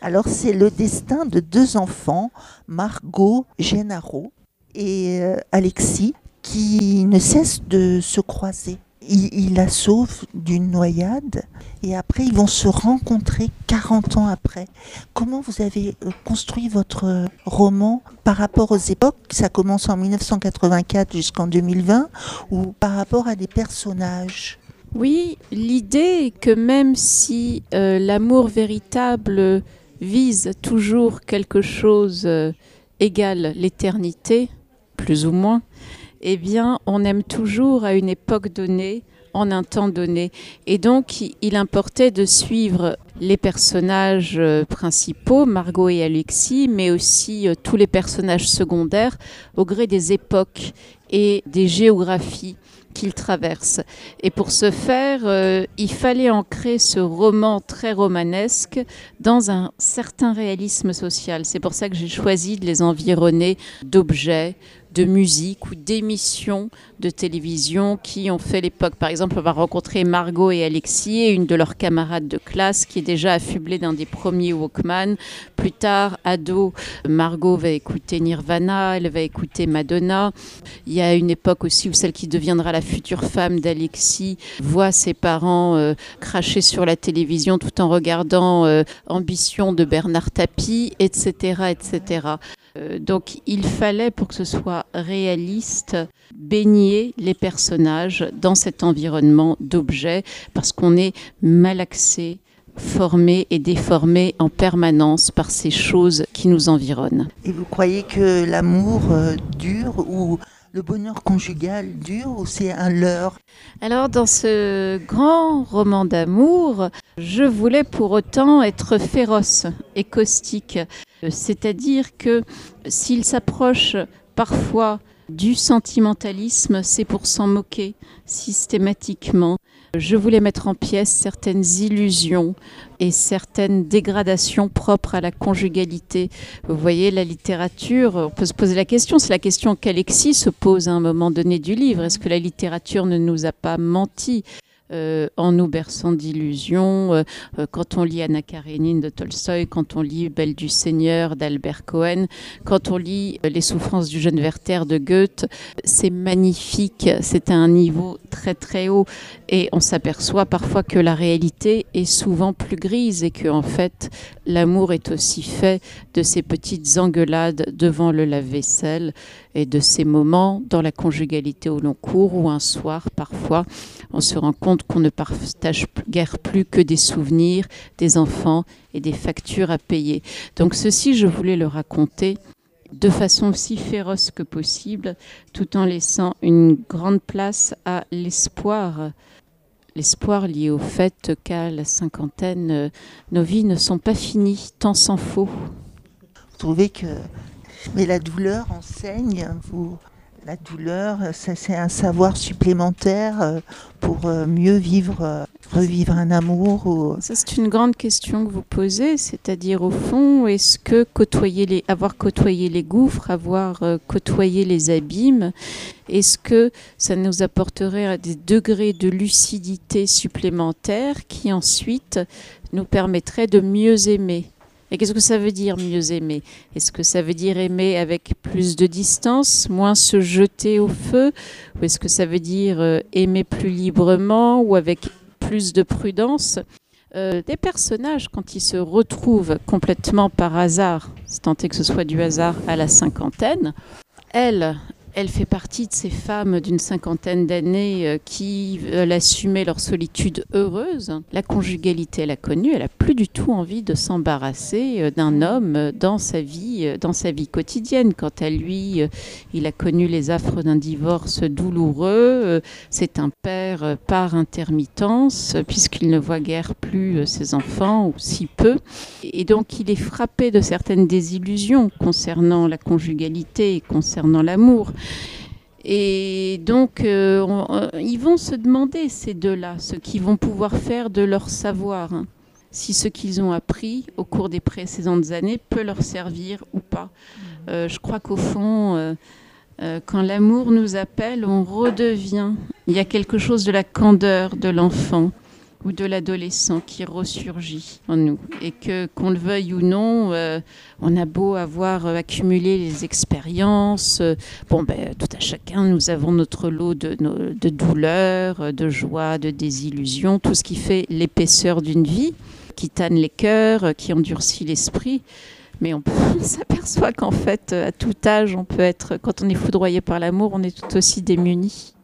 Alors, c'est le destin de deux enfants, Margot Gennaro et Alexis, qui ne cessent de se croiser. Il la sauve d'une noyade et après ils vont se rencontrer 40 ans après. Comment vous avez construit votre roman par rapport aux époques? Ça commence en 1984 jusqu'en 2020 ou par rapport à des personnages? Oui, l'idée est que même si l'amour véritable vise toujours quelque chose égal l'éternité, plus ou moins, eh bien, on aime toujours à une époque donnée, en un temps donné. Et donc, il importait de suivre les personnages principaux, Margot et Alexis, mais aussi tous les personnages secondaires, au gré des époques et des géographies qu'ils traversent. Et pour ce faire, il fallait ancrer ce roman très romanesque dans un certain réalisme social. C'est pour ça que j'ai choisi de les environner d'objets, de musique ou d'émissions de télévision qui ont fait l'époque. Par exemple, on va rencontrer Margot et Alexis et une de leurs camarades de classe qui est déjà affublée d'un des premiers Walkman. Plus tard, ado, Margot va écouter Nirvana, elle va écouter Madonna. Il y a une époque aussi où celle qui deviendra la future femme d'Alexis voit ses parents cracher sur la télévision tout en regardant Ambition de Bernard Tapie, etc., etc. Donc il fallait, pour que ce soit réaliste, baigner les personnages dans cet environnement d'objets parce qu'on est malaxé, formé et déformé en permanence par ces choses qui nous environnent. Et vous croyez que l'amour dure ou le bonheur conjugal dure ou c'est un leurre? Alors dans ce grand roman d'amour, je voulais pour autant être féroce et caustique. C'est-à-dire que s'il s'approche parfois du sentimentalisme, c'est pour s'en moquer systématiquement. Je voulais mettre en pièces certaines illusions et certaines dégradations propres à la conjugalité. Vous voyez, la littérature, on peut se poser la question, c'est la question qu'Alexis se pose à un moment donné du livre. Est-ce que la littérature ne nous a pas menti en nous berçant d'illusions, quand on lit Anna Karénine de Tolstoï, quand on lit Belle du Seigneur d'Albert Cohen, quand on lit Les souffrances du jeune Werther de Goethe, c'est magnifique, c'est à un niveau très très haut et on s'aperçoit parfois que la réalité est souvent plus grise et que en fait l'amour est aussi fait de ces petites engueulades devant le lave-vaisselle et de ces moments dans la conjugalité au long cours où un soir parfois on se rend compte qu'on ne partage guère plus que des souvenirs, des enfants et des factures à payer. Donc ceci, je voulais le raconter de façon aussi féroce que possible, tout en laissant une grande place à l'espoir. L'espoir lié au fait qu'à la cinquantaine, nos vies ne sont pas finies, tant s'en faut. Vous trouvez que... Mais la douleur enseigne, la douleur, c'est un savoir supplémentaire pour mieux revivre un amour ou... Ça, c'est une grande question que vous posez, c'est-à-dire au fond, est-ce que avoir côtoyé les gouffres, avoir côtoyé les abîmes, est-ce que ça nous apporterait des degrés de lucidité supplémentaires qui ensuite nous permettraient de mieux aimer ? Et qu'est-ce que ça veut dire mieux aimer? Est-ce que ça veut dire aimer avec plus de distance, moins se jeter au feu? Ou est-ce que ça veut dire aimer plus librement ou avec plus de prudence? Des personnages, quand ils se retrouvent complètement par hasard, si tant est que ce soit du hasard à la cinquantaine, elle fait partie de ces femmes d'une cinquantaine d'années qui veulent assumer leur solitude heureuse. La conjugalité, elle a connu, elle n'a plus du tout envie de s'embarrasser d'un homme dans sa vie quotidienne. Quant à lui, il a connu les affres d'un divorce douloureux. C'est un père par intermittence, puisqu'il ne voit guère plus ses enfants, ou si peu. Et donc, il est frappé de certaines désillusions concernant la conjugalité et concernant l'amour. Et donc, ils vont se demander, ces deux-là, ce qu'ils vont pouvoir faire de leur savoir, hein, si ce qu'ils ont appris au cours des précédentes années peut leur servir ou pas. Je crois qu'au fond, quand l'amour nous appelle, on redevient. Il y a quelque chose de la candeur de l'enfant ou de l'adolescent qui ressurgit en nous. Et qu'on le veuille ou non, on a beau avoir accumulé les expériences, tout à chacun, nous avons notre lot de douleurs, de joie, de désillusions, tout ce qui fait l'épaisseur d'une vie, qui tanne les cœurs, qui endurcit l'esprit. Mais on s'aperçoit qu'en fait, à tout âge, on peut être, quand on est foudroyé par l'amour, on est tout aussi démuni.